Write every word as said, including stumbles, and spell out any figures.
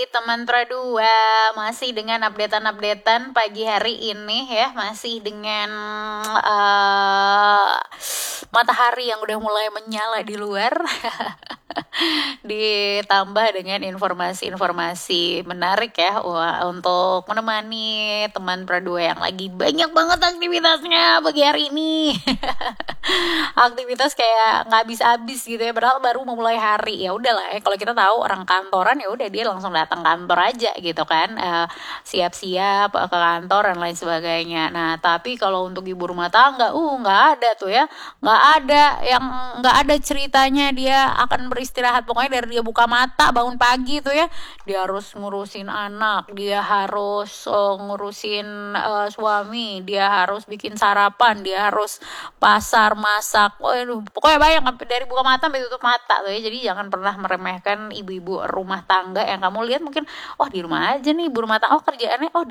Teman Tra dua masih dengan updatean-updatean pagi hari ini ya, masih dengan uh, matahari yang udah mulai menyala di luar ditambah dengan informasi-informasi menarik ya untuk menemani teman Pra dua yang lagi banyak banget aktivitasnya pagi hari ini. Aktivitas kayak nggak habis-habis gitu ya, padahal baru memulai hari. Ya udahlah ya, kalau kita tahu orang kantoran ya udah dia langsung datang kantor aja gitu kan, uh, siap-siap ke kantor dan lain sebagainya. Nah tapi kalau untuk ibu rumah tangga uh nggak ada tuh ya, nggak ada yang nggak ada ceritanya dia akan beristirahat. Pokoknya dari dia buka mata bangun pagi tuh ya, dia harus ngurusin anak, dia harus uh, ngurusin uh, suami, dia harus bikin sarapan, dia harus pasar, masak, waduh pokoknya banyak dari buka mata sampai tutup mata tuh ya. Jadi jangan pernah meremehkan ibu-ibu rumah tangga yang kamu lihat mungkin oh di rumah aja nih ibu rumah tangga, oh kerjaannya oh